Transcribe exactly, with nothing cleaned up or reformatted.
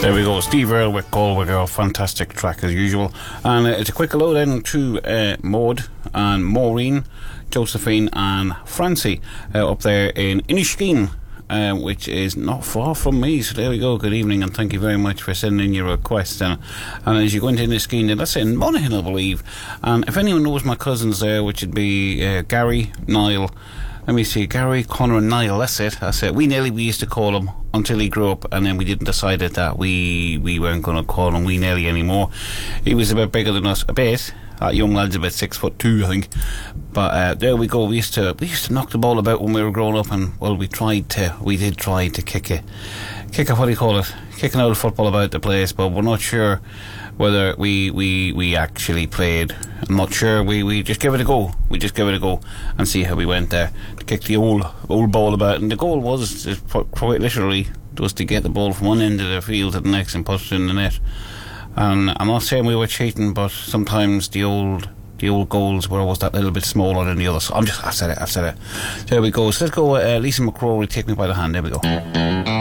There we go, Steve Earle with Galway Girl, fantastic track as usual. And uh, it's a quick hello then to uh, Maud and Maureen, Josephine and Francie uh, up there in Inniskeen, uh, which is not far from me. So there we go, good evening and thank you very much for sending in your requests. And, and as you go into Inniskeen, then that's in Monaghan, I believe. And if anyone knows my cousins there, which would be uh, Gary, Niall, let me see, Gary, Connor and Niall, that's it, that's it. We nearly, we used to call him until he grew up, and then we didn't decide that we, we weren't going to call him Wee Nelly anymore. He was a bit bigger than us, a bit. That young lad's about six foot two, I think. But uh, there we go, we used to we used to knock the ball about when we were growing up, and well, we tried to, we did try to kick it, kick it, what do you call it, kicking out of football about the place, but we're not sure whether we, we, we actually played. I'm not sure. We, we just give it a go. We just give it a go and see how we went there. To kick the old old ball about, and the goal was just quite literally was to get the ball from one end of the field to the next and put it in the net. And I'm not saying we were cheating, but sometimes the old the old goals were always that little bit smaller than the others. So I'm just I've said it. I've said it. There we go. So let's go. Uh, Lisa McCrory, Take Me by the Hand. There we go.